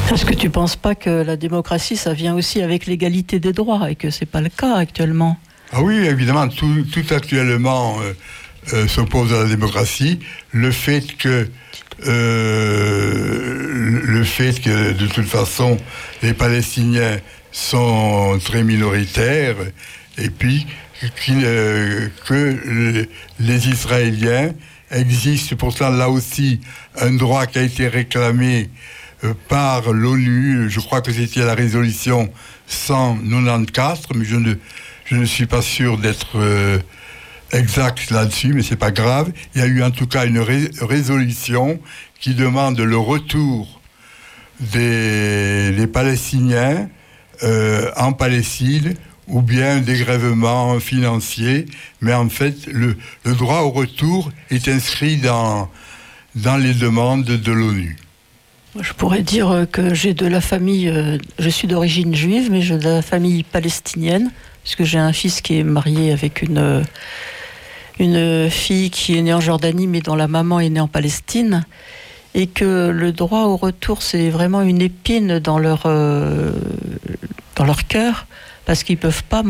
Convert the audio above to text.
Est-ce que tu ne penses pas que la démocratie, ça vient aussi avec l'égalité des droits et que ce n'est pas le cas actuellement? Ah oui, évidemment, tout actuellement s'oppose à la démocratie. Le fait que de toute façon les Palestiniens sont très minoritaires et puis que les Israéliens existent pourtant là aussi un droit qui a été réclamé par l'ONU, je crois que c'était la résolution 194, mais je ne suis pas sûr d'être exact là-dessus, mais c'est pas grave. Il y a eu en tout cas une résolution qui demande le retour des Palestiniens en Palestine ou bien un dégrèvement financier, mais en fait le droit au retour est inscrit dans les demandes de l'ONU. Je pourrais dire que j'ai de la famille, je suis d'origine juive, mais j'ai de la famille palestinienne, puisque j'ai un fils qui est marié avec une fille qui est née en Jordanie, mais dont la maman est née en Palestine, et que le droit au retour, c'est vraiment une épine dans leur cœur, parce qu'ils ne peuvent pas